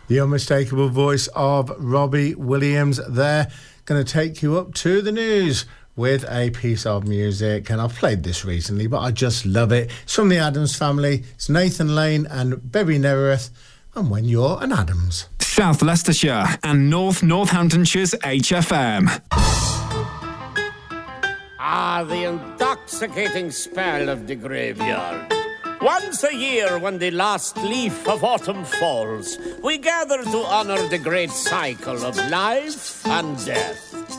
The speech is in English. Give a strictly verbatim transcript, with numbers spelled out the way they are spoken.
The unmistakable voice of Robbie Williams there. Going to take you up to the news with a piece of music, and I've played this recently, but I just love it. It's from the Addams Family. It's Nathan Lane and Bobby Nereth, and When You're an Addams. South Leicestershire and North Northamptonshire's H F M. Ah, the intoxicating spell of the graveyard. Once a year, when the last leaf of autumn falls, we gather to honor the great cycle of life and death.